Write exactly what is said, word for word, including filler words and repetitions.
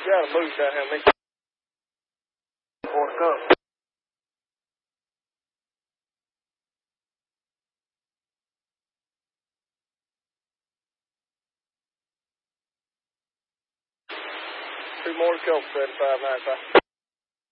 got a moose out here, man. For to come. Two more to go, seventy-five ninety-five.